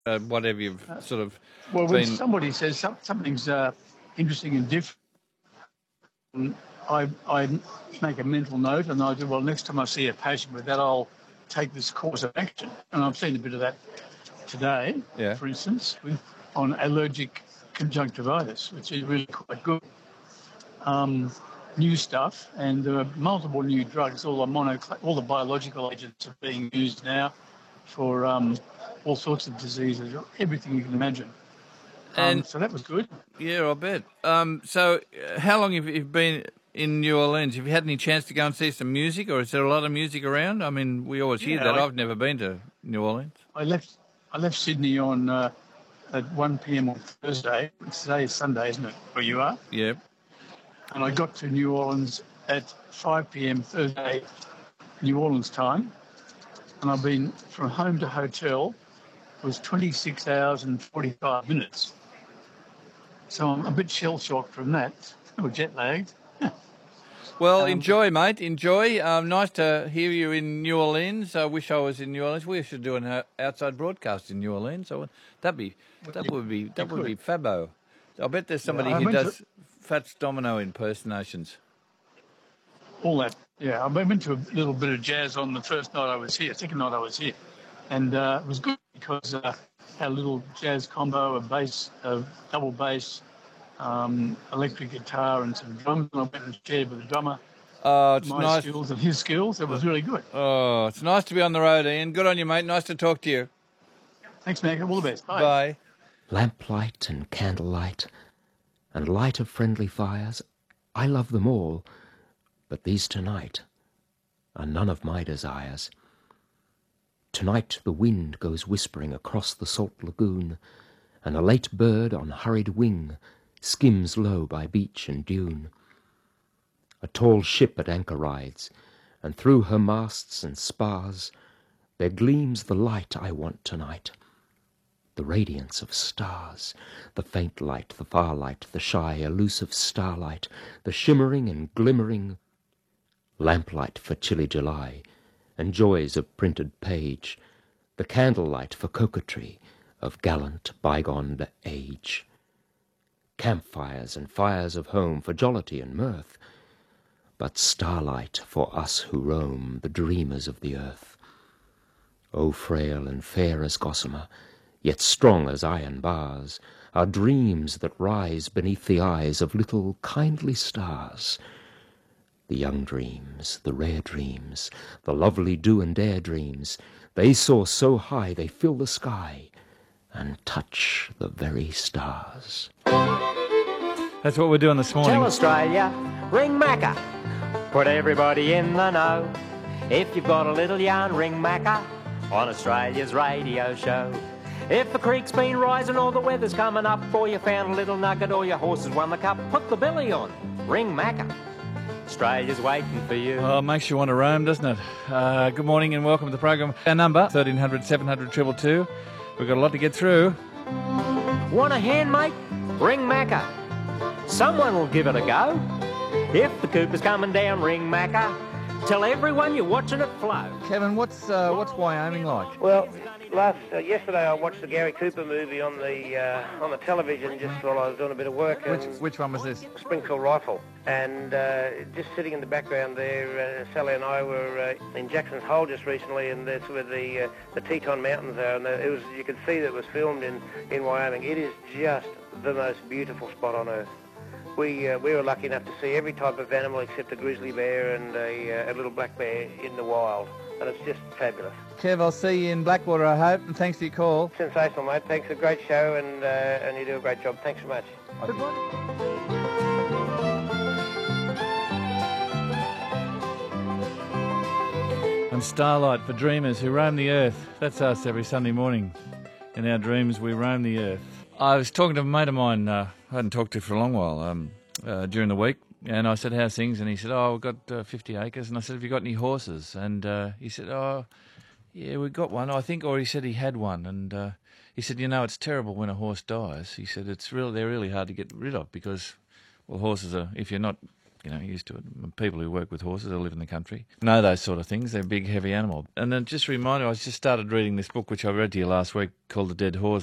whatever you've sort of Well, when been... somebody says something's interesting and different, I make a mental note and I do, well, next time I see a patient with that, I'll take this course of action. And I've seen a bit of that today, for instance, on allergic conjunctivitis, which is really quite good. New stuff, and there are multiple new drugs. All the biological agents are being used now for all sorts of diseases, everything you can imagine. And so that was good. Yeah, I bet. So how long have you been in New Orleans? Have you had any chance to go and see some music, or is there a lot of music around? I mean, we always hear that. I've never been to New Orleans. I left Sydney on at 1 p.m. on Thursday. Today is Sunday, isn't it, where you are? Yeah. And I got to New Orleans at 5 p.m. Thursday, New Orleans time. And I've been from home to hotel was 26 hours and 45 minutes. So I'm a bit shell-shocked from that, or jet-lagged. Well, enjoy, mate. Enjoy. Nice to hear you in New Orleans. I wish I was in New Orleans. We should do an outside broadcast in New Orleans. So that would be fabbo. I bet there's somebody who does Fats Domino impersonations. All that, yeah. I went to a little bit of jazz on the first night I was here, second night I was here, and it was good because had a little jazz combo, a double bass, electric guitar and some drums, and I went and shared with the drummer my skills and his skills. It was really good. Oh, it's nice to be on the road, Ian. Good on you, mate. Nice to talk to you. Thanks, Mac. All the best. Bye. Bye. Lamplight and candlelight, and light of friendly fires, I love them all, but these tonight are none of my desires. Tonight the wind goes whispering across the salt lagoon, and a late bird on hurried wing skims low by beach and dune. A tall ship at anchor rides, and through her masts and spars there gleams the light I want tonight, the radiance of stars, the faint light, the far light, the shy, elusive starlight, the shimmering and glimmering lamplight for chilly July, and joys of printed page, the candlelight for coquetry of gallant bygone age. Campfires and fires of home for jollity and mirth, but starlight for us who roam, the dreamers of the earth. O frail and fair as gossamer, yet strong as iron bars, are dreams that rise beneath the eyes of little kindly stars. The young dreams, the rare dreams, the lovely do and dare dreams, they soar so high they fill the sky and touch the very stars. That's what we're doing this morning. Tell Australia, ring Macca, put everybody in the know. If you've got a little yarn, ring Macca on Australia's radio show. If the creek's been rising or the weather's coming up, or you found a little nugget or your horse has won the cup, put the billy on, ring Macca. Australia's waiting for you. Oh, it makes you want to roam, doesn't it? Good morning and welcome to the program. Our number, 1300 700 222. We've got a lot to get through. Want a hand, mate? Ring Macca. Someone will give it a go. If the Cooper's coming down, ring Macca. Tell everyone you're watching it flow. Kevin, what's Wyoming like? Well, yesterday I watched the Gary Cooper movie on the television just while I was doing a bit of work. Which one was this? Springfield Rifle. And just sitting in the background there, Sally and I were in Jackson's Hole just recently, and that's where the Teton Mountains are. And you could see that it was filmed in Wyoming. It is just the most beautiful spot on earth. We were lucky enough to see every type of animal except a grizzly bear and a little black bear in the wild, and it's just fabulous. Kev, I'll see you in Blackwater, I hope, and thanks for your call. Sensational, mate. Thanks, a great show, and you do a great job. Thanks so much. Good morning. And Starlight for dreamers who roam the earth. That's us every Sunday morning. In our dreams, we roam the earth. I was talking to a mate of mine I hadn't talked to for a long while during the week, and I said, how's things? And he said, we've got 50 acres. And I said, have you got any horses? And he said, yeah, we've got one, I think. Or he said he had one. And he said, it's terrible when a horse dies. He said, they're really hard to get rid of because, well, horses are, if you're not used to it. People who work with horses or live in the country know those sort of things. They're a big, heavy animal. And then just reminded, I just started reading this book, which I read to you last week, called The Dead Horse.